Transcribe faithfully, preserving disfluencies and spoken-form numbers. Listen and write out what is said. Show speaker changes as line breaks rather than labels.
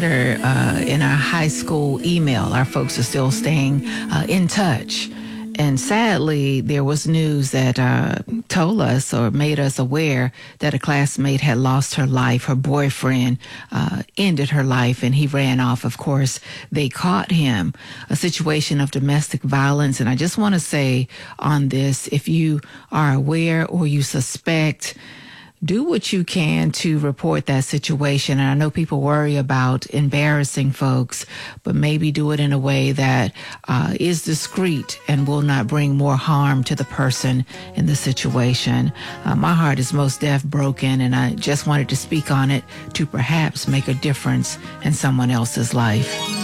Uh, in our high school email, our folks are still staying uh, in touch. And sadly, there was news that uh, told us or made us aware that a classmate had lost her life. Her boyfriend uh, ended her life and he ran off. Of course, they caught him. A situation of domestic violence. And I just want to say on this, if you are aware or you suspect, do what you can to report that situation. And I know people worry about embarrassing folks, but maybe do it in a way that uh, is discreet and will not bring more harm to the person in the situation. Uh, my heart is most deaf broken, and I just wanted to speak on it to perhaps make a difference in someone else's life.